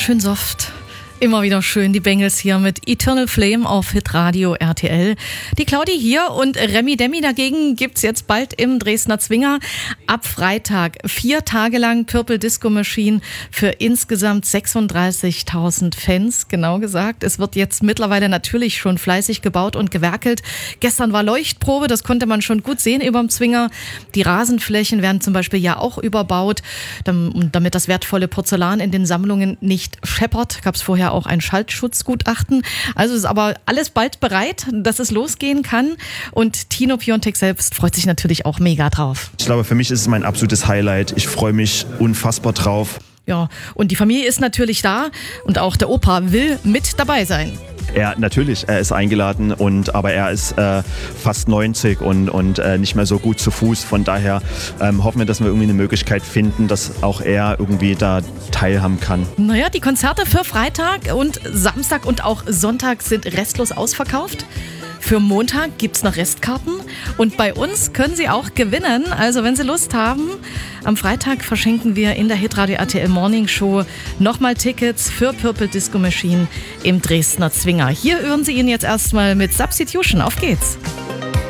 schön soft. Immer wieder schön, die Bengals hier mit Eternal Flame auf Hitradio RTL. Die Claudi hier und Remi Demi dagegen gibt's jetzt bald im Dresdner Zwinger. Ab Freitag 4 Tage lang Purple Disco Machine für insgesamt 36.000 Fans, genau gesagt. Es wird jetzt mittlerweile natürlich schon fleißig gebaut und gewerkelt. Gestern war Leuchtprobe, das konnte man schon gut sehen überm Zwinger. Die Rasenflächen werden zum Beispiel ja auch überbaut, damit das wertvolle Porzellan in den Sammlungen nicht scheppert. Gab's vorher auch ein Schallschutzgutachten. Also ist aber alles bald bereit, dass es losgehen kann. Und Tino Piontek selbst freut sich natürlich auch mega drauf. Ich glaube, für mich ist es mein absolutes Highlight. Ich freue mich unfassbar drauf. Ja, und die Familie ist natürlich da und auch der Opa will mit dabei sein. Ja, natürlich, er ist eingeladen, aber er ist fast 90 und nicht mehr so gut zu Fuß. Von daher hoffen wir, dass wir irgendwie eine Möglichkeit finden, dass auch er irgendwie da teilhaben kann. Naja, die Konzerte für Freitag und Samstag und auch Sonntag sind restlos ausverkauft. Für Montag gibt's noch Restkarten und bei uns können Sie auch gewinnen. Also wenn Sie Lust haben, am Freitag verschenken wir in der Hitradio RTL Morning Show nochmal Tickets für Purple Disco Machine im Dresdner Zwinger. Hier hören Sie ihn jetzt erstmal mit Substitution. Auf geht's!